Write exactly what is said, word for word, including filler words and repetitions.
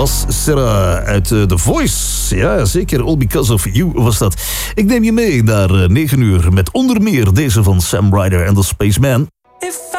Thomas Serra uit uh, The Voice. Ja, zeker. All Because of You was dat. Ik neem je mee naar uh, negen uur met onder meer deze van Sam Ryder en The Spaceman. If